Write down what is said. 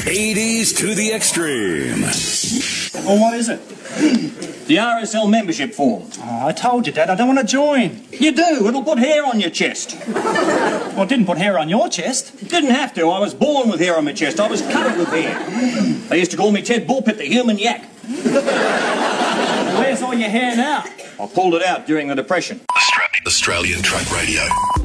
80s to the extreme. Well, what is it? The RSL membership form. Oh, I told you, Dad, I don't want to join. You do. It'll put hair on your chest. Well, it didn't put hair on your chest. Didn't have to. I was born with hair on my chest. I was covered with hair. They used to call me Ted Bullpit, the human yak. Where's all your hair now? I pulled it out during the Depression. Australian Truck Radio.